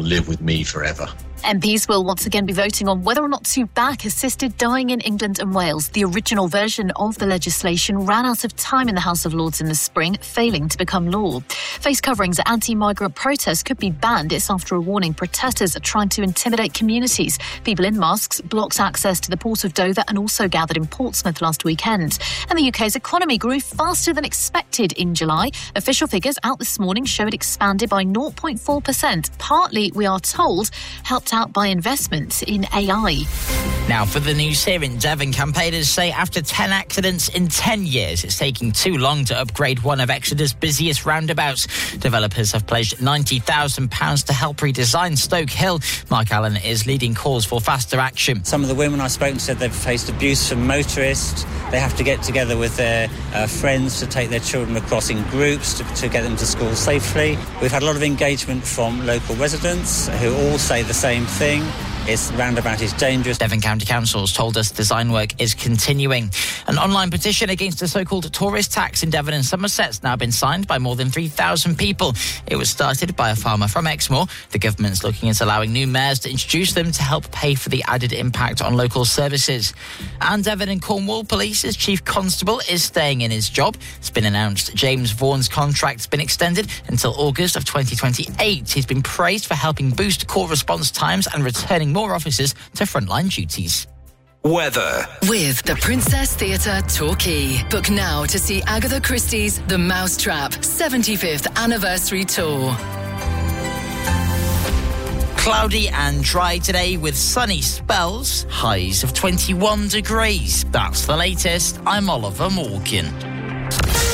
live with me forever. MPs will once again be voting on whether or not to back assisted dying in England and Wales. The original version of the legislation ran out of time in the House of Lords in the spring, failing to become law. Face coverings at anti-migrant protests could be banned. It's after a warning protesters are trying to intimidate communities. People in masks blocked access to the port of Dover and also gathered in Portsmouth last weekend. And the UK's economy grew faster than expected in July. Official figures out this morning show it expanded by 0.4%, partly, we are told, helped out by investments in AI. Now for the news here in Devon, campaigners say after 10 accidents in 10 years, it's taking too long to upgrade one of Exeter's busiest roundabouts. Developers have pledged £90,000 to help redesign Stoke Hill. Mark Allen is leading calls for faster action. Some of the women I've spoken to said they've faced abuse from motorists. They have to get together with their friends to take their children across in groups to get them to school safely. We've had a lot of engagement from local residents who all say the same thing. This roundabout is dangerous. Devon County Council's told us design work is continuing. An online petition against a so-called tourist tax in Devon and Somerset's now been signed by more than 3,000 people. It was started by a farmer from Exmoor. The government's looking at allowing new mayors to introduce them to help pay for the added impact on local services. And Devon and Cornwall Police's Chief Constable is staying in his job. It's been announced James Vaughan's contract's been extended until August of 2028. He's been praised for helping boost call response times and returning more officers to frontline duties. Weather. With the Princess Theatre Torquay. Book now to see Agatha Christie's The Mousetrap 75th Anniversary Tour. Cloudy and dry today with sunny spells, highs of 21 degrees. That's the latest. I'm Oliver Morgan.